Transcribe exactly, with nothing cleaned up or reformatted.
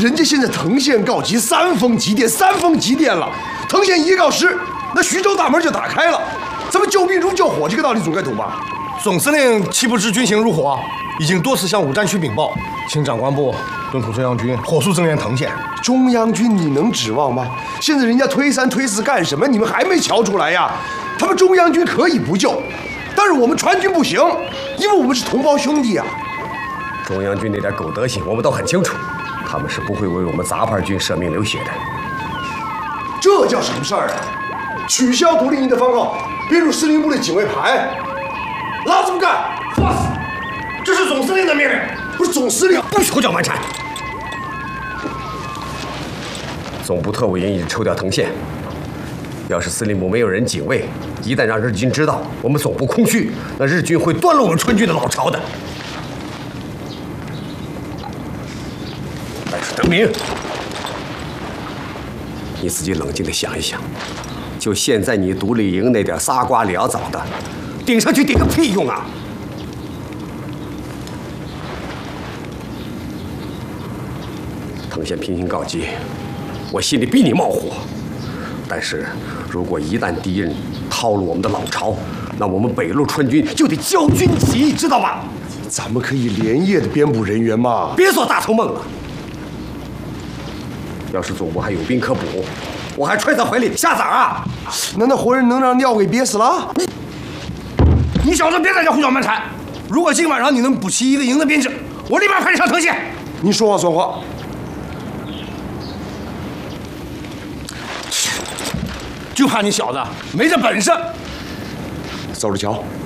人家现在藤县告急，三封急电，三封急电了。藤县一告失，那徐州大门就打开了。咱们救兵如救火，这个道理总该懂吧？ 总司令岂不知军情如火，已经多次向五战区禀报，请长官部敦促中央军火速增援藤县。 中央军你能指望吗？现在人家推三推四干什么？你们还没瞧出来呀？他们中央军可以不救，但是我们川军不行，因为我们是同胞兄弟啊。 中央军那点狗德行我们都很清楚，他们是不会为我们杂牌军舍命流血的。 这叫什么事儿啊？取消独立营的番号，编入司令部的警卫排，老子不干！放肆！这是总司令的命令，不是总司令不许胡搅蛮缠。总部特务营已经抽调藤县，要是司令部没有人警卫，一旦让日军知道我们总部空虚，那日军会断了我们川军的老巢的。但是德明，你自己冷静地想一想，就现在你独立营那点仨瓜俩枣的，顶上去顶个屁用啊！藤县频频告急，我心里比你冒火。但是如果一旦敌人掏了我们的老巢，那我们北路川军就得交军旗，知道吗？ 咱们可以连夜的编补人员嘛。 别做大头梦了。要是总部还有兵可补，我还揣在怀里下崽啊！ 难道活人能让尿给憋死了？ 你你小子别在这胡搅蛮缠！如果今晚上你能补齐一个营的编制，我立马派你上藤县。 你说话算话。 就怕你小子没这本事。 走着瞧。